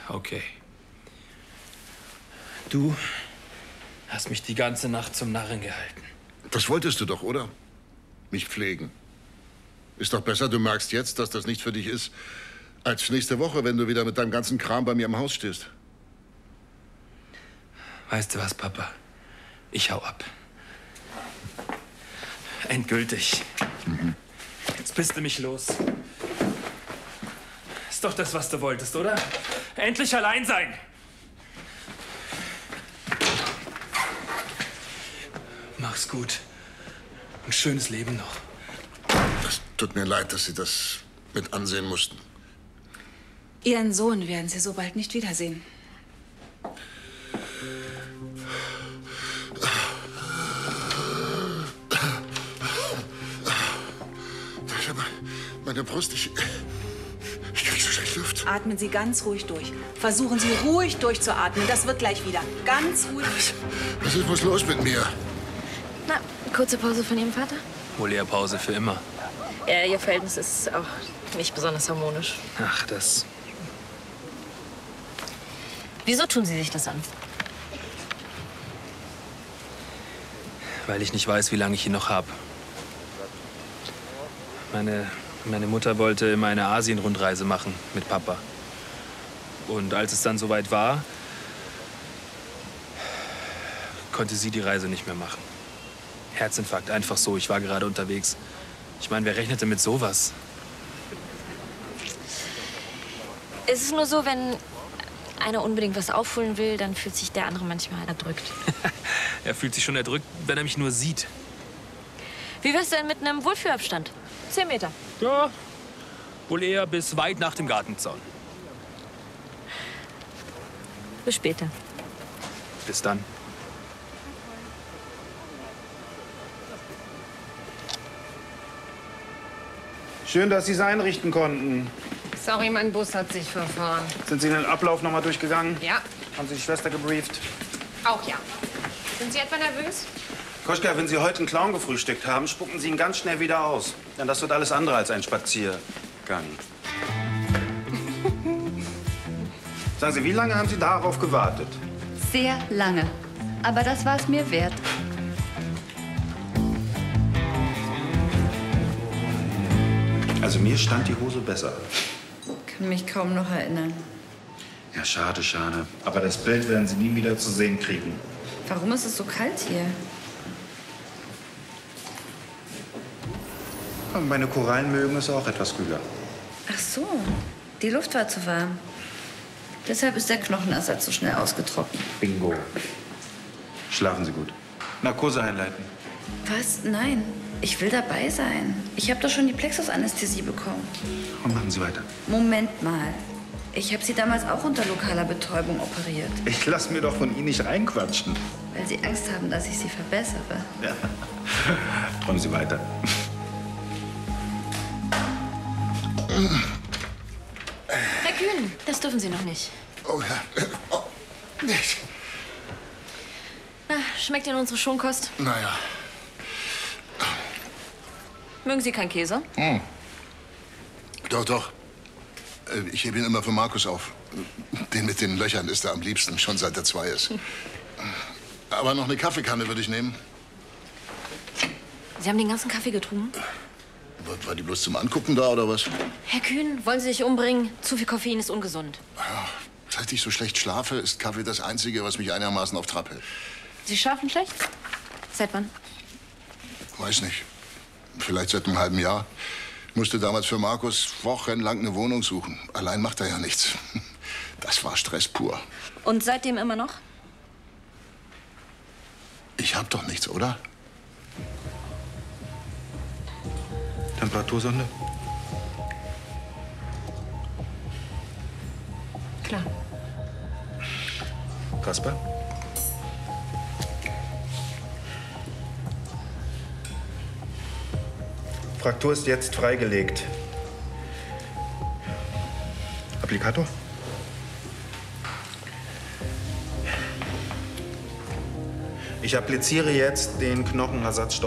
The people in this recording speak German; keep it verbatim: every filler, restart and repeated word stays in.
Okay. Du hast mich die ganze Nacht zum Narren gehalten. Das wolltest du doch, oder? Mich pflegen. Ist doch besser, du merkst jetzt, dass das nicht für dich ist, als nächste Woche, wenn du wieder mit deinem ganzen Kram bei mir im Haus stehst. Weißt du was, Papa? Ich hau ab. Endgültig. Mhm. Jetzt bist du mich los. Ist doch das, was du wolltest, oder? Endlich allein sein. Mach's gut. Ein schönes Leben noch. Das tut mir leid, dass Sie das mit ansehen mussten. Ihren Sohn werden Sie so bald nicht wiedersehen. Meine Brust, ich, ich krieg so schlecht Luft. Atmen Sie ganz ruhig durch. Versuchen Sie ruhig durchzuatmen. Das wird gleich wieder. Ganz ruhig. Was, was ist was los mit mir? Na, kurze Pause von Ihrem Vater? Wohl eher Pause für immer. Ja, Ihr Verhältnis ist auch nicht besonders harmonisch. Ach, das... Wieso tun Sie sich das an? Weil ich nicht weiß, wie lange ich ihn noch habe. Meine, meine Mutter wollte immer eine Asien-Rundreise machen mit Papa. Und als es dann soweit war, konnte sie die Reise nicht mehr machen. Herzinfarkt, einfach so. Ich war gerade unterwegs. Ich meine, wer rechnete mit sowas? Es ist nur so, wenn einer unbedingt was aufholen will, dann fühlt sich der andere manchmal erdrückt. Er fühlt sich schon erdrückt, wenn er mich nur sieht. Wie wär's denn mit einem Wohlfühlabstand? Zehn Meter. Ja, wohl eher bis weit nach dem Gartenzaun. Bis später. Bis dann. Schön, dass Sie es einrichten konnten. Sorry, mein Bus hat sich verfahren. Sind Sie den Ablauf noch mal durchgegangen? Ja. Haben Sie die Schwester gebrieft? Auch ja. Sind Sie etwa nervös? Koschka, wenn Sie heute einen Clown gefrühstückt haben, spucken Sie ihn ganz schnell wieder aus. Denn das wird alles andere als ein Spaziergang. Sagen Sie, wie lange haben Sie darauf gewartet? Sehr lange. Aber das war es mir wert. Also mir stand die Hose besser. Kann mich kaum noch erinnern. Ja, schade, schade. Aber das Bild werden Sie nie wieder zu sehen kriegen. Warum ist es so kalt hier? Und meine Korallen mögen es auch etwas kühler. Ach so, die Luft war zu warm. Deshalb ist der Knochenersatz so schnell ausgetrocknet. Bingo. Schlafen Sie gut. Narkose einleiten. Was? Nein. Ich will dabei sein. Ich habe doch schon die Plexusanästhesie bekommen. Und machen Sie weiter. Moment mal. Ich habe Sie damals auch unter lokaler Betäubung operiert. Ich lasse mir doch von Ihnen nicht reinquatschen. Weil Sie Angst haben, dass ich Sie verbessere. Ja. Träumen Sie weiter. Herr Kühn, das dürfen Sie noch nicht. Oh ja. Oh, nicht. Na, schmeckt Ihnen unsere Schonkost? Naja. Mögen Sie keinen Käse? Hm. Doch, doch. Äh, Ich hebe ihn immer für Markus auf. Den mit den Löchern ist er am liebsten, schon seit er zwei ist. Aber noch eine Kaffeekanne würde ich nehmen. Sie haben den ganzen Kaffee getrunken? War- War die bloß zum Angucken da, oder was? Herr Kühn, wollen Sie sich umbringen? Zu viel Koffein ist ungesund. Ja, seit ich so schlecht schlafe, ist Kaffee das Einzige, was mich einigermaßen auf Trab hält. Sie schlafen schlecht? Seit wann? Weiß nicht. Vielleicht seit einem halben Jahr. Musste damals für Markus wochenlang eine Wohnung suchen. Allein macht er ja nichts. Das war Stress pur. Und seitdem immer noch? Ich hab doch nichts, oder? Temperatursonde? Klar. Kasper? Fraktur ist jetzt freigelegt. Applikator? Ich appliziere jetzt den Knochenersatzstoff.